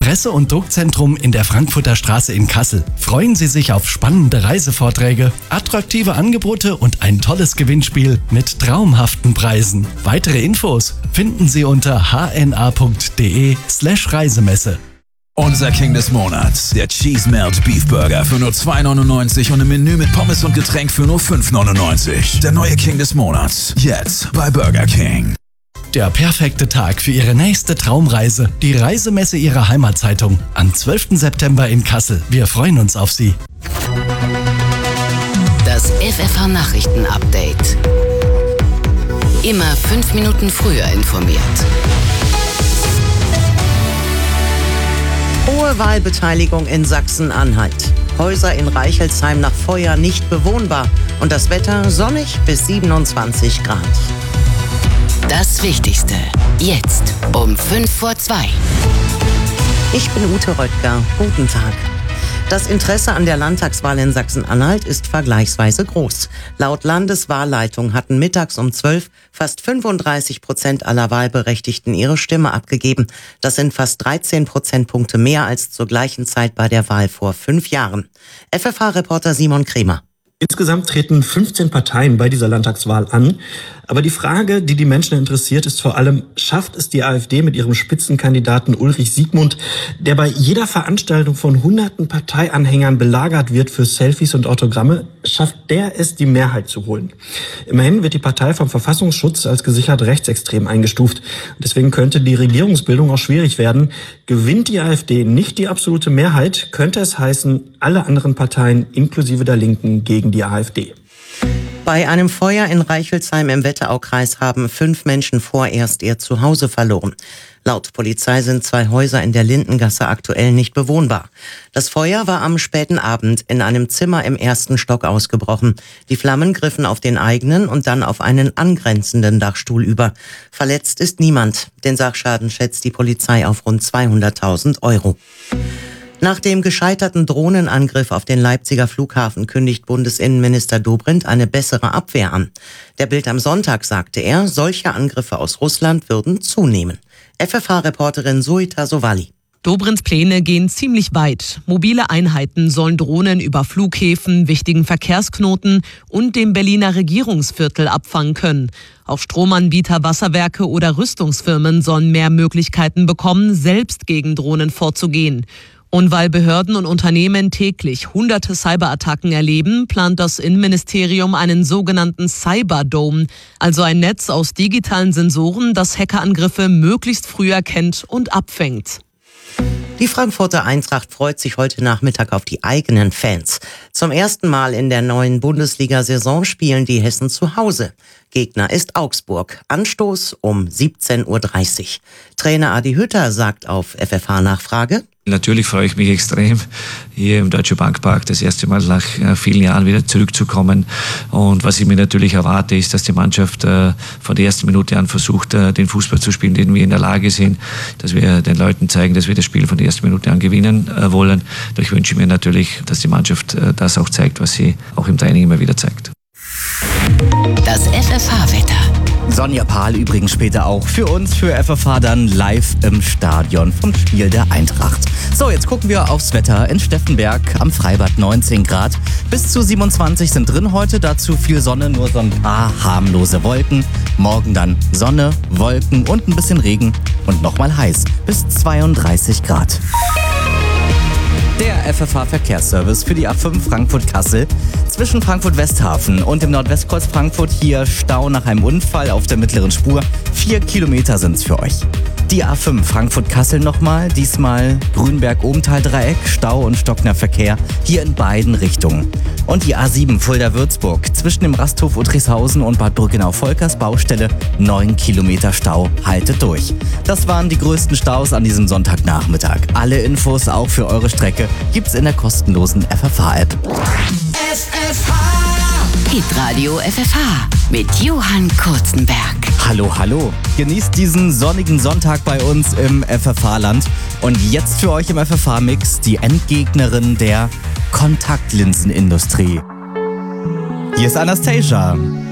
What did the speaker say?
Presse- und Druckzentrum in der Frankfurter Straße in Kassel. Freuen Sie sich auf spannende Reisevorträge, attraktive Angebote und ein tolles Gewinnspiel mit traumhaften Preisen. Weitere Infos finden Sie unter hna.de/Reisemesse. Unser King des Monats, der Cheese Melt Beef Burger für nur 2,99 und im Menü mit Pommes und Getränk für nur 5,99. Der neue King des Monats, jetzt bei Burger King. Der perfekte Tag für Ihre nächste Traumreise. Die Reisemesse Ihrer Heimatzeitung am 12. September in Kassel. Wir freuen uns auf Sie. Das FFH-Nachrichten-Update. Immer 5 Minuten früher informiert. Hohe Wahlbeteiligung in Sachsen-Anhalt. Häuser in Reichelsheim nach Feuer nicht bewohnbar. Und das Wetter sonnig bis 27 Grad. Das Wichtigste. Jetzt um 1:55. Ich bin Ute Röttger. Guten Tag. Das Interesse an der Landtagswahl in Sachsen-Anhalt ist vergleichsweise groß. Laut Landeswahlleitung hatten mittags um 12 fast 35% aller Wahlberechtigten ihre Stimme abgegeben. Das sind fast 13 Prozentpunkte mehr als zur gleichen Zeit bei der Wahl vor 5 Jahren. FFH-Reporter Simon Kremer. Insgesamt treten 15 Parteien bei dieser Landtagswahl an. Aber die Frage, die die Menschen interessiert, ist vor allem, schafft es die AfD mit ihrem Spitzenkandidaten Ulrich Siegmund, der bei jeder Veranstaltung von hunderten Parteianhängern belagert wird für Selfies und Autogramme, schafft der es, die Mehrheit zu holen? Immerhin wird die Partei vom Verfassungsschutz als gesichert rechtsextrem eingestuft. Deswegen könnte die Regierungsbildung auch schwierig werden. Gewinnt die AfD nicht die absolute Mehrheit, könnte es heißen, alle anderen Parteien inklusive der Linken gegen die AfD. Bei einem Feuer in Reichelsheim im Wetteraukreis haben 5 Menschen vorerst ihr Zuhause verloren. Laut Polizei sind 2 Häuser in der Lindengasse aktuell nicht bewohnbar. Das Feuer war am späten Abend in einem Zimmer im 1. Stock ausgebrochen. Die Flammen griffen auf den eigenen und dann auf einen angrenzenden Dachstuhl über. Verletzt ist niemand. Den Sachschaden schätzt die Polizei auf rund 200.000 Euro. Nach dem gescheiterten Drohnenangriff auf den Leipziger Flughafen kündigt Bundesinnenminister Dobrindt eine bessere Abwehr an. Der Bild am Sonntag sagte er, solche Angriffe aus Russland würden zunehmen. FFH-Reporterin Suita Sowali. Dobrindts Pläne gehen ziemlich weit. Mobile Einheiten sollen Drohnen über Flughäfen, wichtigen Verkehrsknoten und dem Berliner Regierungsviertel abfangen können. Auch Stromanbieter, Wasserwerke oder Rüstungsfirmen sollen mehr Möglichkeiten bekommen, selbst gegen Drohnen vorzugehen. Und weil Behörden und Unternehmen täglich hunderte Cyberattacken erleben, plant das Innenministerium einen sogenannten Cyberdome, also ein Netz aus digitalen Sensoren, das Hackerangriffe möglichst früh erkennt und abfängt. Die Frankfurter Eintracht freut sich heute Nachmittag auf die eigenen Fans. Zum ersten Mal in der neuen Bundesliga-Saison spielen die Hessen zu Hause. Gegner ist Augsburg. Anstoß um 17:30 Uhr. Trainer Adi Hütter sagt auf FFH-Nachfrage: Natürlich freue ich mich extrem, hier im Deutsche Bank Park das erste Mal nach vielen Jahren wieder zurückzukommen. Und was ich mir natürlich erwarte, ist, dass die Mannschaft von der ersten Minute an versucht, den Fußball zu spielen, den wir in der Lage sind, dass wir den Leuten zeigen, dass wir das Spiel von der ersten Minute an gewinnen wollen. Und ich wünsche mir natürlich, dass die Mannschaft das auch zeigt, was sie auch im Training immer wieder zeigt. Das FFH-Wetter. Sonja Pahl übrigens später auch für uns, für FFH dann live im Stadion vom Spiel der Eintracht. So, jetzt gucken wir aufs Wetter in Steffenberg am Freibad 19 Grad. Bis zu 27 sind drin heute, dazu viel Sonne, nur so ein paar harmlose Wolken. Morgen dann Sonne, Wolken und ein bisschen Regen und nochmal heiß bis 32 Grad. Der FFH-Verkehrsservice für die A5 Frankfurt-Kassel. Zwischen Frankfurt-Westhafen und dem Nordwestkreuz Frankfurt hier Stau nach einem Unfall auf der mittleren Spur. 4 Kilometer sind's für euch. Die A5 Frankfurt-Kassel nochmal, diesmal Grünberg-Obenthal-Dreieck, Stau und stockender Verkehr hier in beiden Richtungen. Und die A7 Fulda-Würzburg zwischen dem Rasthof Uttrichshausen und Bad Brückenau-Volkers Baustelle 9 Kilometer Stau, haltet durch. Das waren die größten Staus an diesem Sonntagnachmittag. Alle Infos auch für eure Strecke gibt's in der kostenlosen FFH-App. FFH! Hitradio FFH mit Johann Kurzenberg. Hallo, hallo. Genießt diesen sonnigen Sonntag bei uns im FFH-Land. Und jetzt für euch im FFH-Mix die Endgegnerin der Kontaktlinsenindustrie. Hier ist Anastasia.